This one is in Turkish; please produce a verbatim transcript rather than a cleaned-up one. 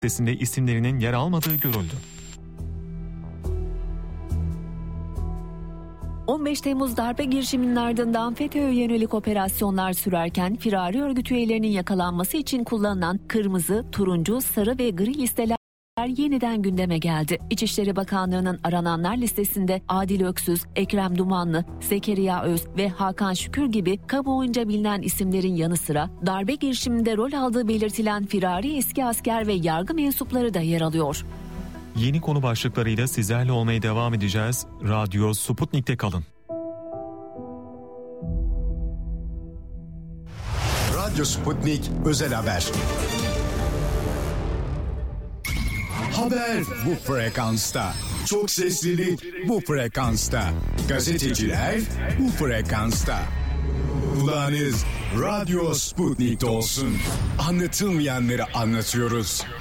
listesinde isimlerinin yer almadığı görüldü. on beş Temmuz darbe girişiminin ardından FETÖ'ye yönelik operasyonlar sürerken firari örgüt üyelerinin yakalanması için kullanılan kırmızı, turuncu, sarı ve gri listeler yeniden gündeme geldi. İçişleri Bakanlığı'nın arananlar listesinde Adil Öksüz, Ekrem Dumanlı, Zekeriya Öz ve Hakan Şükür gibi kamuoyunca bilinen isimlerin yanı sıra darbe girişiminde rol aldığı belirtilen firari eski asker ve yargı mensupları da yer alıyor. Yeni konu başlıklarıyla sizlerle olmaya devam edeceğiz. Radyo Sputnik'te kalın. Radyo Sputnik Özel Haber. Haber bu frekansta. Çok seslilik bu frekansta. Gazeteciler bu frekansta. Kulağınız Radyo Sputnik'te olsun. Anlatılmayanları anlatıyoruz.